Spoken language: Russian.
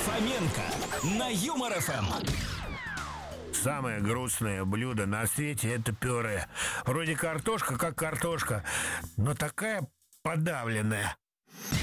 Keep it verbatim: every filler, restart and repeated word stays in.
Фоменко на Юмор эф эм. Самое грустное блюдо на свете — это пюре. Вроде картошка как картошка, но такая подавленная.